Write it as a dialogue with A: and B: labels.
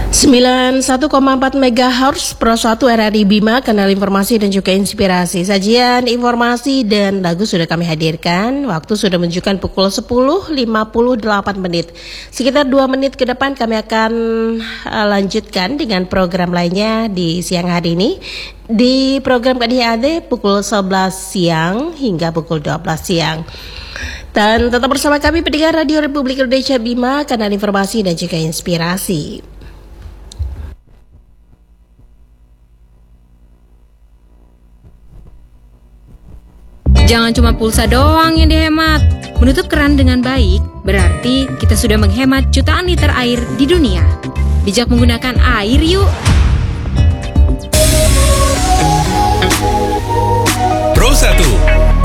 A: 91,4 MHz Pro 1 RRI Bima, kanal informasi dan juga inspirasi. Sajian informasi dan lagu sudah kami hadirkan. Waktu sudah menunjukkan pukul 10.58 menit. Sekitar 2 menit ke depan kami akan lanjutkan dengan program lainnya di siang hari ini. Di program KDHD pukul 11 siang hingga pukul 12 siang. Dan tetap bersama kami pendengar Radio Republik Indonesia Bima, kanal informasi dan juga inspirasi.
B: Jangan cuma pulsa doang yang dihemat. Menutup keran dengan baik berarti kita sudah menghemat jutaan liter air di dunia. Bijak menggunakan air yuk.
C: Pro 1